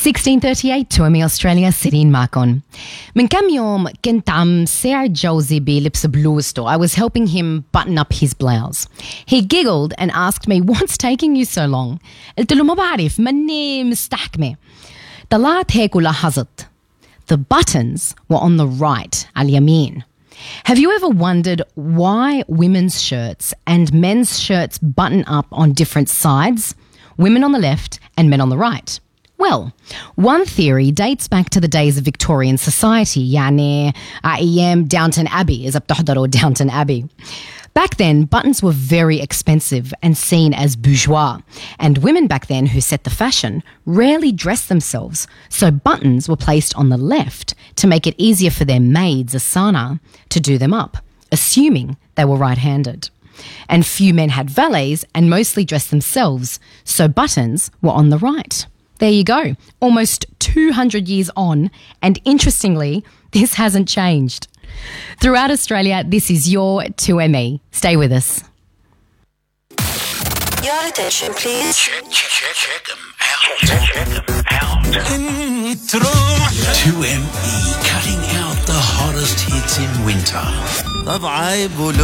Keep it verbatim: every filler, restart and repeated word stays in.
sixteen thirty-eight two M E Australia, سيرين معكم. من كم يوم كنت عم ساعد جوزي بلبس بلوزته. I was helping him button up his blouse. He giggled and asked me, what's taking you so long? قلت له ما بعرف ماني مستحكمة. طلعت هيك ولاحظت. The buttons were on the right, على اليمين. Have you ever wondered why women's shirts and men's shirts button up on different sides? Women on the left and men on the right. Well, one theory dates back to the days of Victorian society, يعني أيام Downton Abbey, إذا بتحضروا Downton Abbey. Back then, buttons were very expensive and seen as bourgeois, and women back then who set the fashion rarely dressed themselves, so buttons were placed on the left to make it easier for their maids, Asana, to do them up, assuming they were right-handed. And few men had valets and mostly dressed themselves, so buttons were on the right. There you go, almost two hundred years on, and interestingly, this hasn't changed. Throughout Australia, this is your two M E. Stay with us. Your attention, please. Check, check, check, check them out. Check them out. two M E, cutting out the hottest hits in winter.